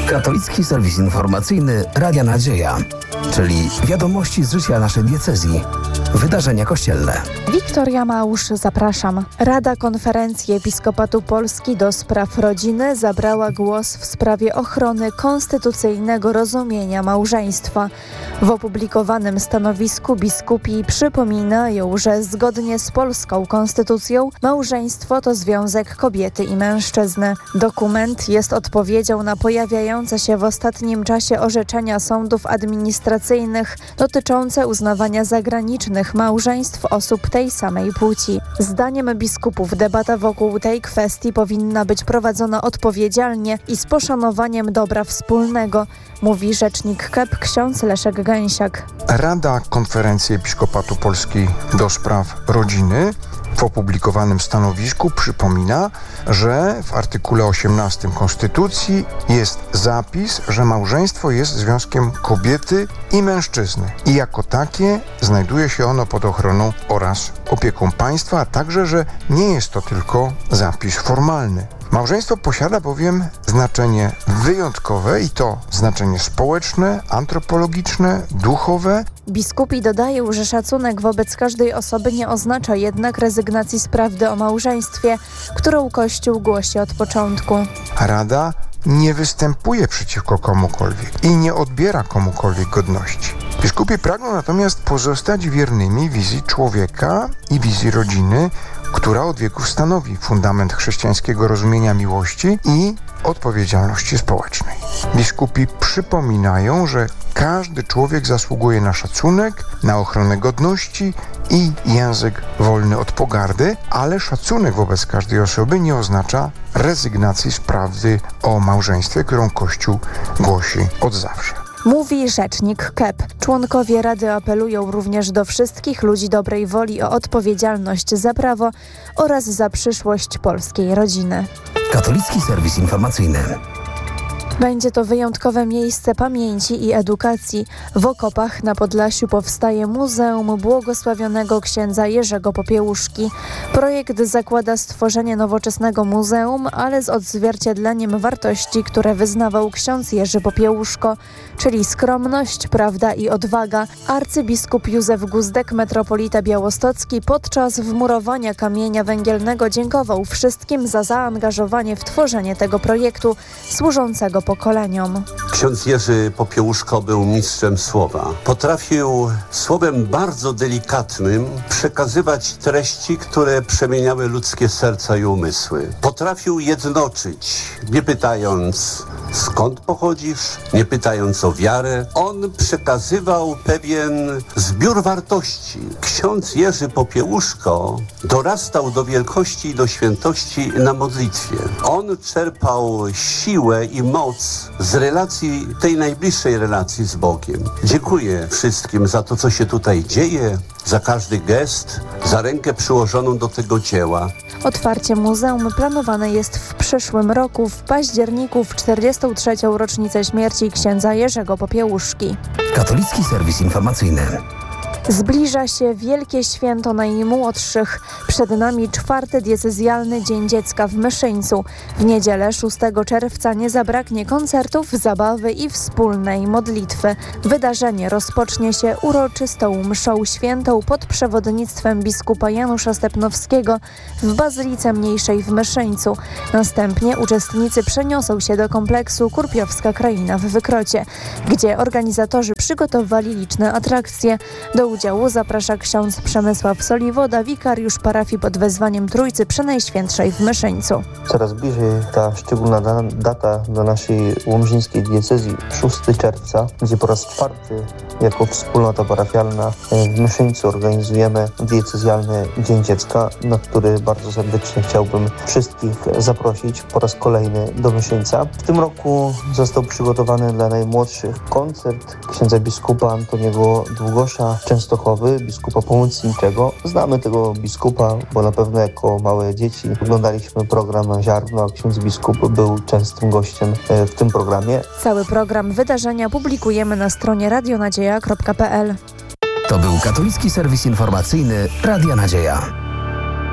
Katolicki serwis informacyjny Radia Nadzieja, czyli wiadomości z życia naszej diecezji, wydarzenia kościelne. Wiktoria Małusz, zapraszam. Rada Konferencji Episkopatu Polski do spraw rodziny zabrała głos w sprawie ochrony konstytucyjnego rozumienia małżeństwa. W opublikowanym stanowisku biskupi przypominają, że zgodnie z polską konstytucją małżeństwo to związek kobiety i mężczyzny. Dokument jest odpowiedzią na pojawiające się w ostatnim czasie orzeczenia sądów administracyjnych dotyczące uznawania zagranicznych małżeństw osób tej samej płci. Zdaniem biskupów debata wokół tej kwestii powinna być prowadzona odpowiedzialnie i z poszanowaniem dobra wspólnego, mówi rzecznik KEP ksiądz Leszek Gęsiak. Rada Konferencji Episkopatu Polski do spraw rodziny w opublikowanym stanowisku przypomina, że w artykule 18 Konstytucji jest zapis, że małżeństwo jest związkiem kobiety i mężczyzny i jako takie znajduje się ono pod ochroną oraz opieką państwa, a także, że nie jest to tylko zapis formalny. Małżeństwo posiada bowiem znaczenie wyjątkowe i to znaczenie społeczne, antropologiczne, duchowe. Biskupi dodają, że szacunek wobec każdej osoby nie oznacza jednak rezygnacji z prawdy o małżeństwie, którą Kościół głosi od początku. Rada nie występuje przeciwko komukolwiek i nie odbiera komukolwiek godności. Biskupi pragną natomiast pozostać wiernymi wizji człowieka i wizji rodziny, która od wieków stanowi fundament chrześcijańskiego rozumienia miłości i odpowiedzialności społecznej. Biskupi przypominają, że każdy człowiek zasługuje na szacunek, na ochronę godności i język wolny od pogardy, ale szacunek wobec każdej osoby nie oznacza rezygnacji z prawdy o małżeństwie, którą Kościół głosi od zawsze. Mówi rzecznik KEP. Członkowie Rady apelują również do wszystkich ludzi dobrej woli o odpowiedzialność za prawo oraz za przyszłość polskiej rodziny. Katolicki serwis informacyjny. Będzie to wyjątkowe miejsce pamięci i edukacji. W Okopach na Podlasiu powstaje Muzeum Błogosławionego Księdza Jerzego Popiełuszki. Projekt zakłada stworzenie nowoczesnego muzeum, ale z odzwierciedleniem wartości, które wyznawał ksiądz Jerzy Popiełuszko, czyli skromność, prawda i odwaga. Arcybiskup Józef Guzdek, metropolita białostocki, podczas wmurowania kamienia węgielnego dziękował wszystkim za zaangażowanie w tworzenie tego projektu służącego pokoleniom. Ksiądz Jerzy Popiełuszko był mistrzem słowa. Potrafił słowem bardzo delikatnym przekazywać treści, które przemieniały ludzkie serca i umysły. Potrafił jednoczyć, nie pytając skąd pochodzisz, nie pytając o wiarę. On przekazywał pewien zbiór wartości. Ksiądz Jerzy Popiełuszko dorastał do wielkości i do świętości na modlitwie. On czerpał siłę i moc z relacji, tej najbliższej relacji z Bogiem. Dziękuję wszystkim za to, co się tutaj dzieje, za każdy gest, za rękę przyłożoną do tego dzieła. Otwarcie muzeum planowane jest w przyszłym roku, w październiku, w 43. rocznicę śmierci księdza Jerzego Popiełuszki. Katolicki serwis informacyjny. Zbliża się wielkie święto najmłodszych. Przed nami 4. diecezjalny Dzień Dziecka w Myszyńcu. W niedzielę 6 czerwca nie zabraknie koncertów, zabawy i wspólnej modlitwy. Wydarzenie rozpocznie się uroczystą mszą świętą pod przewodnictwem biskupa Janusza Stepnowskiego w Bazylice Mniejszej w Myszyńcu. Następnie uczestnicy przeniosą się do kompleksu Kurpiowska Kraina w Wykrocie, gdzie organizatorzy przygotowali liczne atrakcje. Do udziału zaprasza ksiądz Przemysław Soliwoda, wikariusz parafii pod wezwaniem Trójcy Przenajświętszej w Myszyńcu. Coraz bliżej ta szczególna data dla naszej łomżyńskiej diecezji, 6 czerwca, gdzie po raz 4 jako wspólnota parafialna w Myszyńcu organizujemy diecezjalny Dzień Dziecka, na który bardzo serdecznie chciałbym wszystkich zaprosić po raz kolejny do Myszyńca. W tym roku został przygotowany dla najmłodszych koncert księdza biskupa Antoniego Długosza Częstochowy, biskupa pomocniczego. Znamy tego biskupa, bo na pewno jako małe dzieci oglądaliśmy program Ziarno, a ksiądz biskup był częstym gościem w tym programie. Cały program wydarzenia publikujemy na stronie radionadzieja.pl. To był katolicki serwis informacyjny Radia Nadzieja.